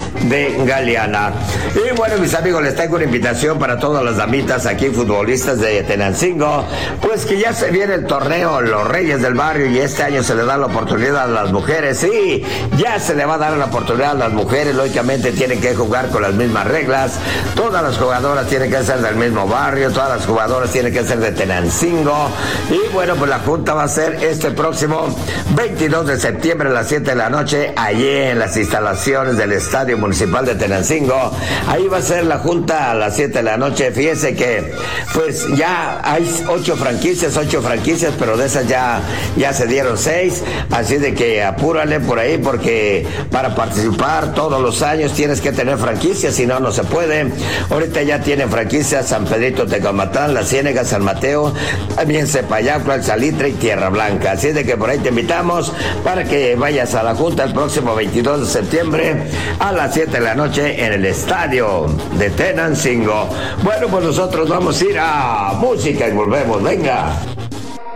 de Galeana. Y bueno, mis amigos, les traigo una invitación para todas las damitas aquí, futbolistas de Tenancingo, pues que ya se viene el torneo Los Reyes del Barrio y este año se le da la oportunidad a las mujeres. Sí, ya se le va a dar la oportunidad a las mujeres, lógicamente tienen que jugar con las mismas reglas, todas las jugadoras tienen que ser del mismo barrio, todas las jugadoras tienen que ser de Tenancingo. Y bueno, pues la junta va a ser este próximo 22 de septiembre a las 7 de la noche, allí en las instalaciones del Estadio Municipal de Tenancingo. Ahí va a ser la junta a las 7 de la noche. Fíjense que pues ya hay 8 franquicias, pero de esas ya se dieron 6, así de que apúrale por ahí, porque para participar todos los años tienes que tener franquicias, si no, no se puede. Ahorita ya tienen franquicias San Pedrito Tecamatán, La Ciénega, San Mateo, también Cepayacua, Salitre y Tierra Blanca. Así de que por ahí te invitamos para que vayas a la junta el próximo 22 de septiembre a las 7 de la noche en el estadio de Tenancingo. Bueno, pues nosotros vamos a ir a música y volvemos. Venga.